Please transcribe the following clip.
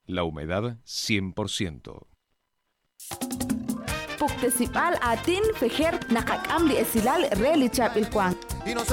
La humedad 100%. Puktesipal atin fejer nakakam di esilal relichap ilkwang.